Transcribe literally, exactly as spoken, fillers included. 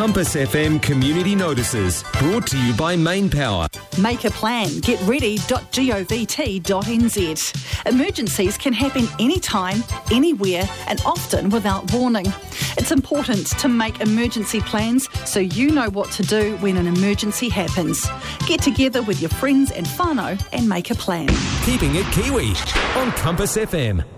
Compass F M Community Notices, brought to you by Main Power. Make a plan. Get ready dot govt dot n z. Emergencies can happen anytime, anywhere, and often without warning. It's important to make emergency plans so you know what to do when an emergency happens. Get together with your friends and whānau and make a plan. Keeping it Kiwi on Compass F M.